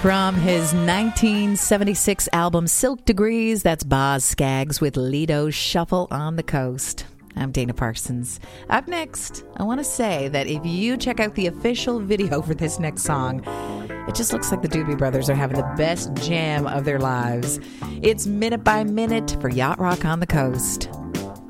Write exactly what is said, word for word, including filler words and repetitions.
From his nineteen seventy-six album Silk Degrees, that's Boz Scaggs with Lido's Shuffle on the Coast. I'm Dana Parsons. Up next, I want to say that if you check out the official video for this next song, it just looks like the Doobie Brothers are having the best jam of their lives. It's Minute by Minute for Yacht Rock on the Coast.